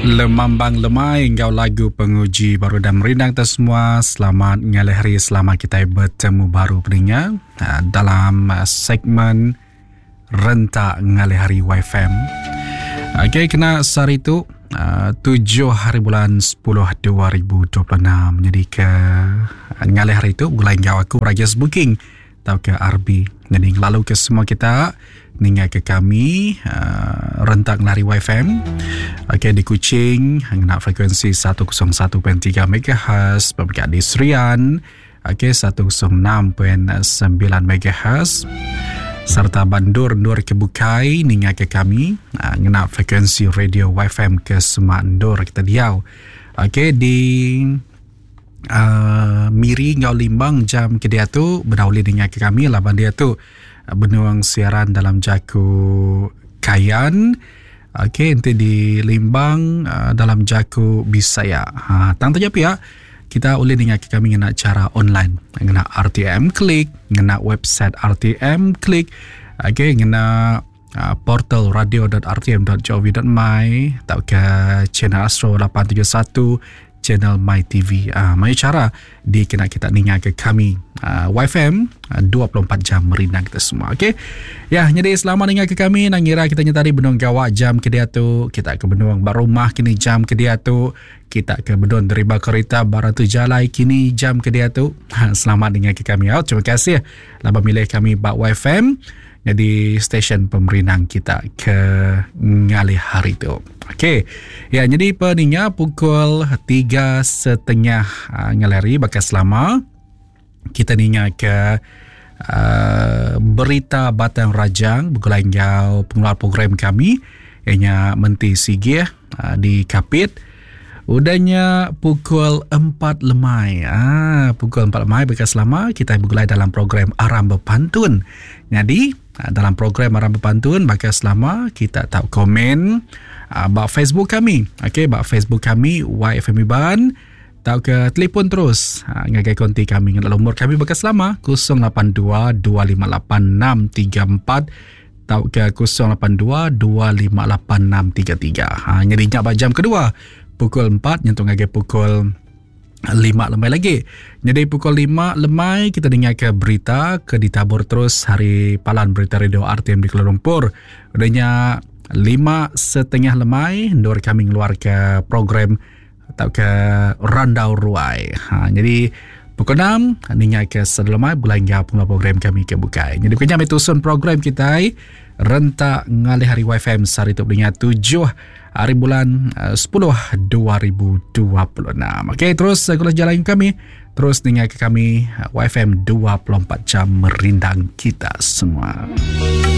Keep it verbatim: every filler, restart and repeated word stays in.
Lemambang lemai engkau lagu penguji baru dan merindang kita semua. Selamat ngalih hari, selamat kita bertemu baru pendengar dalam segmen Rentak Ngalih Hari Y F M. Okey, kena sehari itu uh, tujuh hari bulan sepuluh dua ribu dua puluh enam. Jadi ke ngalih hari itu bulan engkau aku Rajas Booking atau ke R B. Jadi lalu ke semua kita ningai ke kami uh, Rentak Ngalih Y F M. Okey, di Kuching nak frekuensi seratus satu perpuluhan tiga megahertz, berdekat di Serian okey seratus enam perpuluhan sembilan megahertz, serta Bandur Nur Kebukai ningai ke kami uh, nak frekuensi radio Y F M ke Semandur kita diau. Okey, di uh, Miri Ngau Limbang jam ke dia tu berdahulu ningai ke kami laban dia tu benuang siaran dalam jaku Kayan. Okey, nanti di Limbang uh, dalam jaku Bisaya. Ha, tang terjadi ya. Kita boleh dengar kami ngena cara online. Ngena R T M Klik, ngena website R T M Klik. Okey, ngena uh, portal radio dot r t m dot gov dot m y atau ke channel Astro lapan tujuh satu, channel My T V. Ah, uh, banyak cara di kena kita dengar ke kami uh, Y F M uh, dua puluh empat jam merindang kita semua. Okey. Ya, jadi selamat dengar ke kami. Nang ngira kita nyatari benung gawak jam ke dia tu, kita ke benung barumah kini jam ke dia tu, kita ke benung deriba kereta baratu jalai kini jam ke dia tu. Selamat dengar ke kami. Oh, terima kasih laba milih kami bak Y F M. Jadi stesen pemerintah kita ke ngalih hari tu. Okey. Ya, jadi peninga pukul tiga setengah uh, ngalari bakas lama kita ninga ke uh, berita Batang Rajang bergulai engkau pengeluar program kami ianya Menti Sigih uh, di Kapit. Udahnya pukul empat lemai. Ah, pukul empat lemai bekas lama kita bergulai dalam program Aram Berpantun. Jadi, dalam program Aram Berpantun bekas lama kita tahu komen uh, bak Facebook kami. Okey, bak Facebook kami Y F M Iban. Tahu ke telefon terus. Uh, ngagai konti kami dengan nomor kami bekas lama kosong lapan dua dua lima lapan enam tiga empat. Tahu ke kosong lapan dua dua lima lapan enam tiga tiga. Ha, jadi nyap jam kedua. Pukul empat nyentuh ngagai pukul lima lemai lagi. Jadi pukul lima lemai kita dengar ke berita ke ditabur terus hari palan berita radio R T M di Kuala Lumpur. Udahnya lima setengah lemai ndor kami ngeluar ke program atau ke Randau Ruai. Ha, jadi pukul enam dengar ke sedelemai bulan ngau pengeluar program kami ke Bukai. Jadi kenyam itu sun program kita Rentak Ngalih Hari Y F M sehari itu dengar tujuh hari bulan uh, sepuluh dua ribu dua puluh enam. Okey, terus kalau jalan kami terus dengar ke kami uh, Y F M dua puluh empat jam merindang kita semua.